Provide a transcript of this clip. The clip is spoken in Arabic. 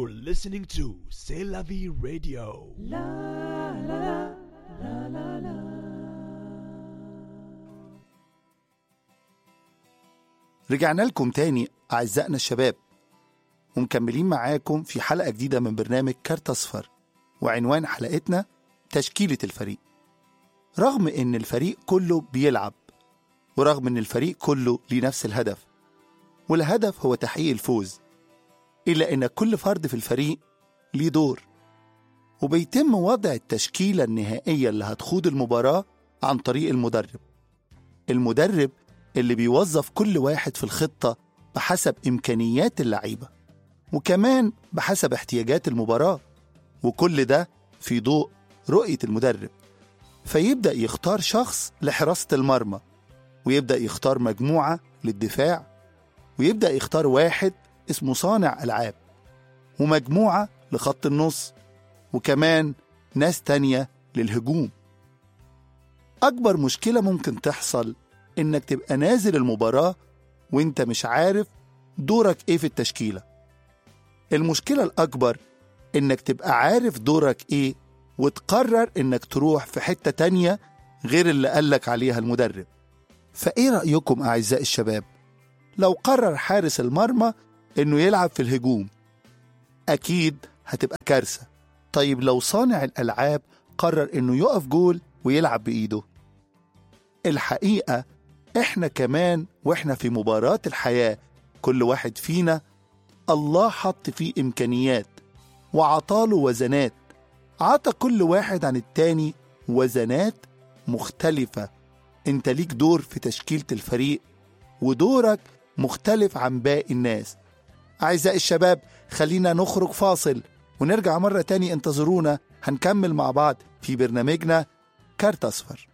You're listening to C'est la vie radio. رجعنا لكم تاني أعزائنا الشباب، ومكملين معاكم في حلقة جديدة من برنامج كارت أصفر، وعنوان حلقتنا تشكيلة الفريق. رغم إن الفريق كله بيلعب، ورغم إن الفريق كله ليه نفس الهدف، والهدف هو تحقيق الفوز، إلا إن كل فرد في الفريق ليه دور، وبيتم وضع التشكيلة النهائية اللي هتخوض المباراة عن طريق المدرب اللي بيوظف كل واحد في الخطة بحسب إمكانيات اللعيبة، وكمان بحسب احتياجات المباراة، وكل ده في ضوء رؤية المدرب. فيبدأ يختار شخص لحراسة المرمى، ويبدأ يختار مجموعة للدفاع، ويبدأ يختار واحد اسمه صانع ألعاب، ومجموعة لخط النص، وكمان ناس تانية للهجوم. أكبر مشكلة ممكن تحصل إنك تبقى نازل المباراة وإنت مش عارف دورك إيه في التشكيلة. المشكلة الأكبر إنك تبقى عارف دورك إيه وتقرر إنك تروح في حتة تانية غير اللي قالك عليها المدرب. فإيه رأيكم أعزائي الشباب لو قرر حارس المرمى إنه يلعب في الهجوم؟ أكيد هتبقى كارثة. طيب لو صانع الألعاب قرر إنه يقف جول ويلعب بإيده؟ الحقيقة إحنا كمان وإحنا في مباراة الحياة، كل واحد فينا الله حط فيه إمكانيات وعطاله وزنات، عطى كل واحد عن التاني وزنات مختلفة. انت ليك دور في تشكيلة الفريق، ودورك مختلف عن باقي الناس. أعزائي الشباب، خلينا نخرج فاصل ونرجع مرة تاني. انتظرونا، هنكمل مع بعض في برنامجنا كارت أصفر.